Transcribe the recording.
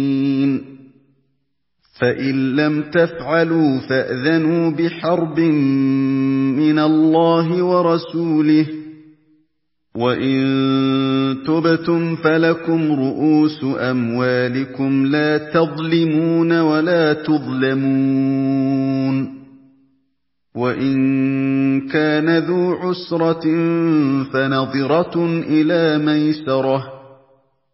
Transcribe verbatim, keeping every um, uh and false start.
فَإِن لَّمْ تَفْعَلُوا فَأْذَنُوا بِحَرْبٍ مِّنَ اللَّهِ وَرَسُولِهِ ۖ وَإِن تُبْتُمْ فَلَكُمْ رُءُوسُ أَمْوَالِكُمْ لَا تَظْلِمُونَ وَلَا تُظْلَمُونَ ۚ وَإِن كَانَ ذُو عُسْرَةٍ فَنَظِرَةٌ إِلَىٰ مَيْسَرَةٍ ۚ